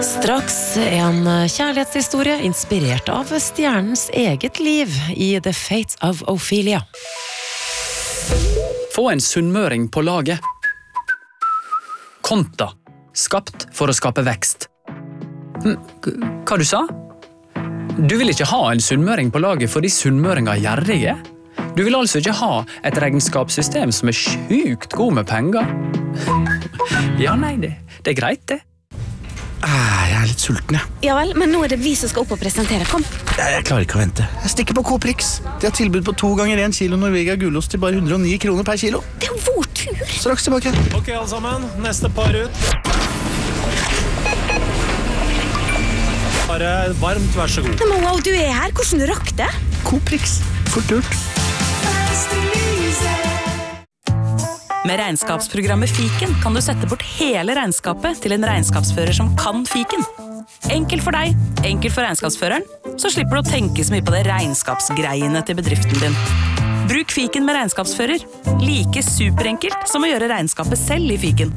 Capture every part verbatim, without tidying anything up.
Straks en kjærlighetshistorie inspirert av stjernens eget liv i The Fate of Ophelia. Få en sunnmøring på laget. Konta. Skapt for å skape vekst. Hva du sa? Du vil ikke ha en sunnmøring på laget fordi sunnmøringer er gjerrige? Du vil altså ikke ha et regnskapssystem som er sjukt god med penger? Ja, nei, det, det er greit, det. Ah, jeg er litt sulten, jeg. Ja vel, men nå er det vi som skal opp og presentere. Kom. Jeg, jeg klarer ikke å vente. Jeg stikker på Coprix. De har tilbud på to ganger en kilo Norvegia gulost til bare hundre og ni kroner per kilo. Det er vår tur. Straks tilbake. Ok, alle sammen. Neste par ut. Bare varmt, vær så god. Men wow, du er her. Hvordan du rakk det? Coprix. Fort gjort. Med regnskapsprogrammet Fiken kan du sette bort hele regnskapet til en regnskapsfører som kan Fiken. Enkelt for deg, enkelt for regnskapsføreren, så slipper du å tenke så mye på det regnskapsgreiene til bedriften din. Bruk Fiken med regnskapsfører. Like superenkelt som å gjøre regnskapet selv i Fiken.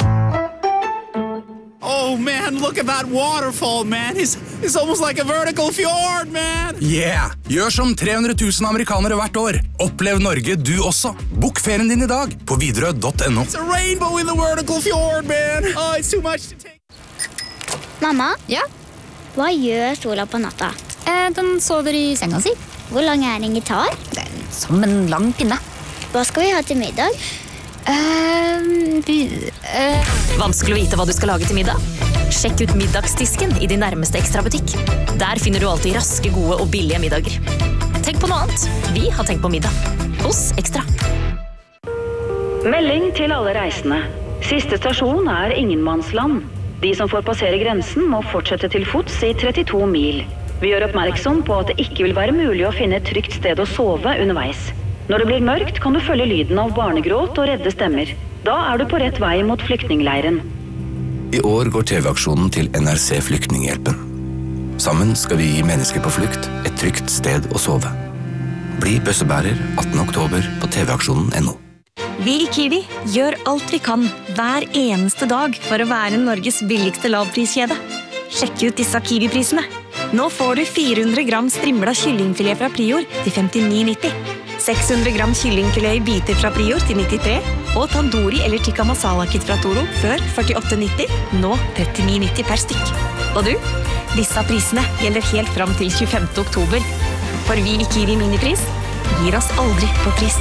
Oh man, look at that waterfall, man. It's, it's almost like a vertical fjord, man. Yeah! Gjør som tre hundre tusen amerikanere hvert år. Opplev Norge du også. Bok ferien din i dag på Widerøe punktum no. It's a rainbow in the vertical fjord, man. Oh, it's too much to take. Mamma? Ja? Hva gjør Sola på natta? Eh, den sover i senga si. Hvor lang er en gitar? Det er som en lang pinne. Hva skal vi ha til middag? Eh, vi, eh. Vanskelig å vite hva du skal lage til middag? Sjekk ut middagsdisken i din nærmeste Extra-butikk. Der finner du alltid raske, gode og billige middager. Tenk på noe annet. Vi har tenkt på middag. Hos Extra. Melding til alle reisende. Siste stasjon er Ingenmannsland. De som får passere grensen må fortsette til fots i trettito mil. Vi gjør oppmerksom på at det ikke vil være mulig å finne et trygt sted å sove underveis. Når det blir mørkt kan du følge lyden av barnegråt og redde stemmer. Da er du på rett vei mot flyktningleiren. I år går T V-aksjonen til N R C Flyktninghjelpen. Sammen skal vi gi mennesker på flukt et trygt sted å sove. Bli bøssebærer attende oktober på T V-aksjonen punktum no. Vi i Kiwi gjør alt vi kan hver eneste dag for å være Norges billigste lavpriskjede. Sjekk ut disse Kiwi-prisene. Nå får du fire hundre gram strimla kyllingfilet fra Prior til femtini nitti. seks hundre gram kyllingfilet i biter fra Prior til nittitre. Og tandoori eller tikka masala-kit fra Toro før førtiåtte nitti, nå trettini nitti per stykk. Og du, disse prisene gjelder helt fram til tjuefemte oktober. For vi i Kiwi Minipris gir oss aldri på pris.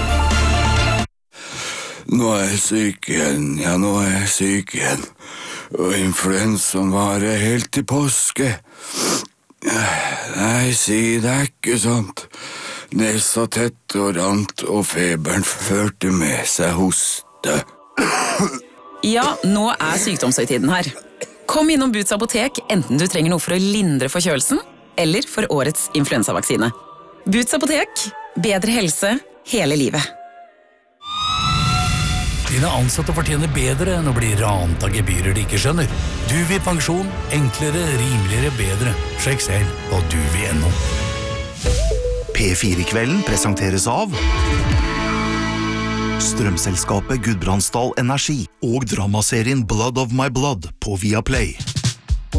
Nå er jeg syk igjen, ja, nå er jeg syk igjen. Og influensaen varer helt til påske. Nei, si det er ikke sant. Nesa tett og rant, og feberen førte med seg hoste. Ja, nå er sykdomshøytiden her. Kom innom Boots apotek, enten du trenger noe for å lindre forkjølelsen, eller for årets influensavaksine. Boots apotek, bedre helse hele livet. Dine ansatte fortjener bedre enn å bli rant av gebyrer de ikke skjønner. Du vil pensjon, enklere, rimeligere, bedre. Sjekk selv på du vil punktum no. P fire-kvelden presenteres av Strømselskapet Gudbrandsdal Energi og dramaserien Blood of My Blood på Viaplay.